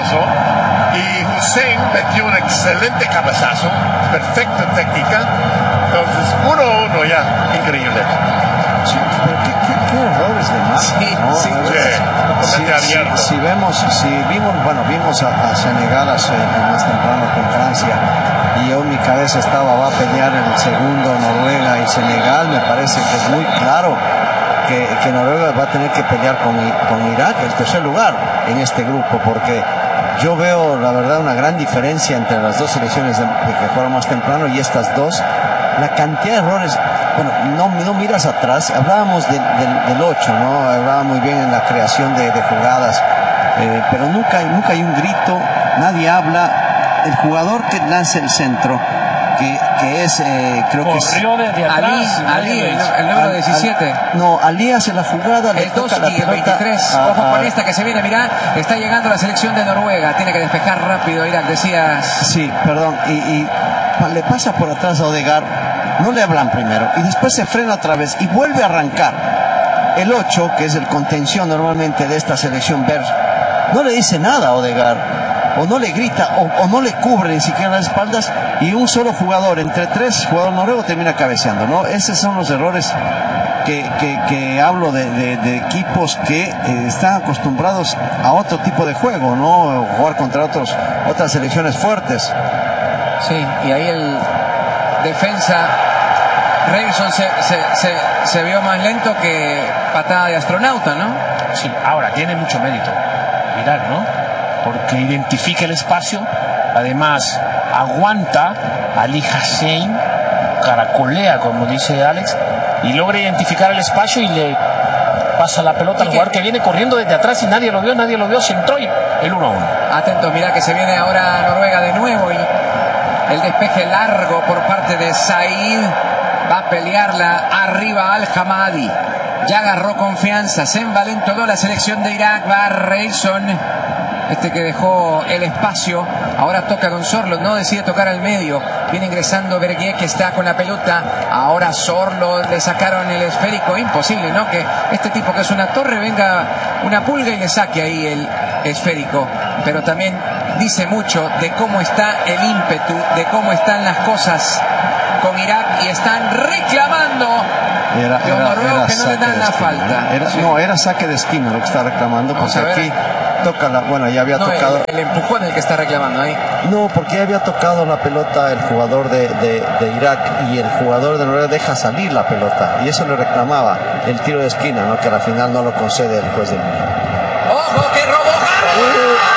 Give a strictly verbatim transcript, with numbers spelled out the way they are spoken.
cabezazo y Hussein metió un excelente cabezazo, perfecta técnica. Entonces, uno a uno ya, increíble. Sí, pero qué, qué, qué errores de más. Sí, ¿no? sí, si, si, si vemos, si vimos, bueno, vimos a, a Senegal hace, más temprano con Francia, y yo en mi cabeza estaba, va a pelear en el segundo Noruega y Senegal. Me parece que es muy claro que, que Noruega va a tener que pelear con, con Irak el tercer lugar en este grupo, porque yo veo la verdad una gran diferencia entre las dos selecciones de, de que fueron más temprano y estas dos. La cantidad de errores, bueno, no, no miras atrás. Hablábamos de, de, del ocho, ¿no? Hablaba muy bien en la creación de, de jugadas, eh, pero nunca, nunca hay un grito, nadie habla. El jugador que lanza el centro, que, que es, eh, creo que es desde atrás, Ali, Ali el, el número diecisiete. Al, no, Ali hace la jugada, el le dos toca la y el pelota veintitrés. a, Ojo a, con esta que se viene, mirá, está llegando la selección de Noruega, tiene que despejar rápido Irak, decías. Sí, perdón, y, y le pasa por atrás a Odegaard, no le hablan primero, y después se frena otra vez y vuelve a arrancar. El ocho, que es el contención normalmente de esta selección verde, no le dice nada a Odegaard, o no le grita, o, o no le cubre ni siquiera las espaldas, y un solo jugador, entre tres jugadores noruegos, termina cabeceando, ¿no? Esos son los errores que, que, que hablo de, de, de equipos que eh, están acostumbrados a otro tipo de juego, ¿no? Jugar contra otros, otras selecciones fuertes. Sí, y ahí el defensa Reilson se, se, se, se vio más lento que patada de astronauta, ¿no? Sí, ahora tiene mucho mérito Irak, ¿no? Porque identifica el espacio, además aguanta a Ali Hussein, caracolea, como dice Alex, y logra identificar el espacio y le pasa la pelota al jugador que viene corriendo desde atrás y nadie lo vio, nadie lo vio, se entró y el uno a uno. Atentos, mirá que se viene ahora Noruega de nuevo y el despeje largo por parte de Said. Va a pelearla arriba Al-Hamadi. Ya agarró confianza, se envalentó la selección de Irak. Va Reilson, este que dejó el espacio. Ahora toca con Sorlo, no decide tocar al medio. Viene ingresando Bergué, que está con la pelota. Ahora Sorlo, le sacaron el esférico. Imposible, ¿no? Que este tipo que es una torre venga una pulga y le saque ahí el esférico. Pero también dice mucho de cómo está el ímpetu, de cómo están las cosas con Irak, y están reclamando era, los era, noruegos era que no le dan la esquina, falta. ¿no? Era, sí. no, era saque de esquina lo que está reclamando, porque aquí toca la, bueno, ya había no, tocado el, el empujón el que está reclamando ahí. No, porque ya había tocado la pelota el jugador de, de, de Irak, y el jugador de Noruega deja salir la pelota, y eso le reclamaba el tiro de esquina, ¿no? Que al final no lo concede el juez de línea. ¡Ojo que robó!